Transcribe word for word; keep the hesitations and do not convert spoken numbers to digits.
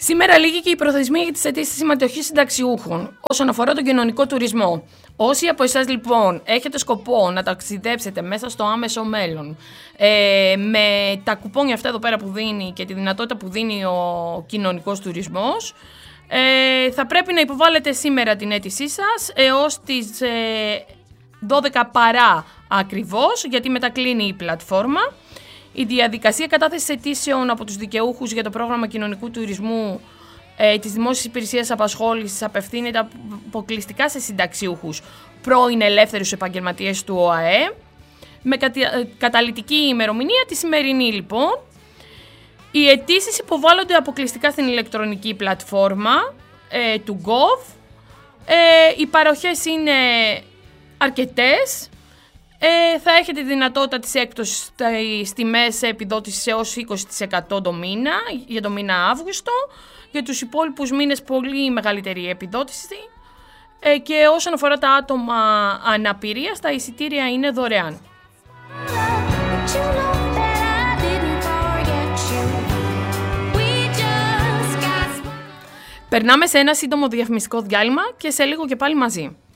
Σήμερα λήγει και η προθεσμία για τις αιτήσεις συμμετοχής συνταξιούχων όσον αφορά τον κοινωνικό τουρισμό. Όσοι από εσάς λοιπόν έχετε σκοπό να ταξιδέψετε μέσα στο άμεσο μέλλον ε, με τα κουπόνια αυτά εδώ πέρα που δίνει και τη δυνατότητα που δίνει ο κοινωνικός τουρισμός, ε, θα πρέπει να υποβάλλετε σήμερα την αίτησή σας έως τις ε, δώδεκα παρά ακριβώς, γιατί μετακλίνει η πλατφόρμα. Η διαδικασία κατάθεσης αιτήσεων από τους δικαιούχους για το πρόγραμμα κοινωνικού τουρισμού ε, της Δημόσιας Υπηρεσίας Απασχόλησης απευθύνεται αποκλειστικά σε συνταξιούχους πρώην ελεύθερους επαγγελματίες του ΟΑΕ, με κατα... καταλυτική ημερομηνία τη σημερινή λοιπόν. Οι αιτήσεις υποβάλλονται αποκλειστικά στην ηλεκτρονική πλατφόρμα ε, του Gov. Ε, οι παροχές είναι αρκετές. Ε, θα έχετε τη δυνατότητα της έκπτωσης στις τιμές επιδότησης έως είκοσι τοις εκατό το μήνα, για το μήνα Αύγουστο. Για τους υπόλοιπους μήνες πολύ μεγαλύτερη επιδότηση. Ε, και όσον αφορά τα άτομα αναπηρίας, τα εισιτήρια είναι δωρεάν. Περνάμε σε ένα σύντομο διαφημιστικό διάλειμμα και σε λίγο και πάλι μαζί.